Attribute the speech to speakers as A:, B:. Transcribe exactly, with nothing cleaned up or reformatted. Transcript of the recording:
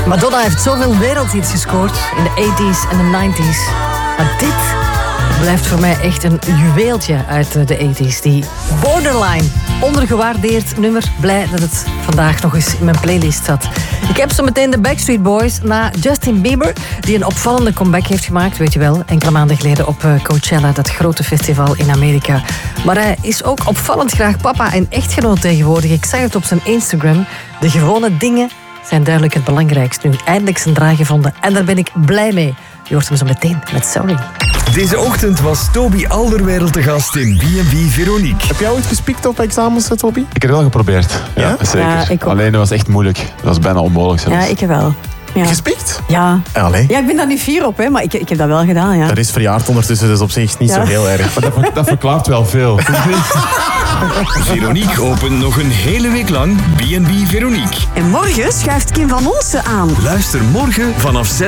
A: Madonna heeft zoveel wereldhits gescoord in de tachtiger en de negentiger. Maar dit blijft voor mij echt een juweeltje uit de tachtiger. Die Borderline, ondergewaardeerd nummer. Blij dat het vandaag nog eens in mijn playlist zat. Ik heb zo meteen de Backstreet Boys na Justin Bieber, die een opvallende comeback heeft gemaakt, weet je wel, enkele maanden geleden op Coachella, dat grote festival in Amerika. Maar hij is ook opvallend graag papa en echtgenoot tegenwoordig. Ik zag het op zijn Instagram. De gewone dingen zijn duidelijk het belangrijkste. Nu eindelijk zijn draai gevonden en daar ben ik blij mee. Je hoort hem zo meteen met Sorry.
B: Deze ochtend was Toby Alderweireld te gast in B en B Veronique.
C: Heb jij ooit gespiekt op examens, Toby?
D: Ik heb het wel geprobeerd. Ja,
C: Ja?
D: zeker.
E: Ja, ik ook.
D: Alleen dat was echt moeilijk. Dat was bijna onmogelijk zelfs.
E: Ja, ik heb wel. Ja.
C: Gespikt?
E: Ja.
C: Allee.
E: Ja, ik ben daar niet fier op, hè, maar ik, ik heb dat wel gedaan, ja.
C: Dat is verjaard ondertussen, dus op zich niet
E: Ja.
C: zo heel erg.
D: Maar dat, dat verklaart wel veel.
B: Veronique opent nog een hele week lang B en B Veronique.
E: En morgen schuift Kim van Olsen aan.
B: Luister morgen vanaf zes